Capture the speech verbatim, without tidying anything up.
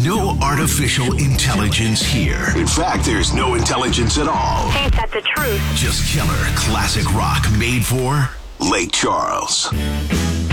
no artificial intelligence here. In fact, there's no intelligence at all. Ain't that the truth? Just killer classic rock made for Lake Charles.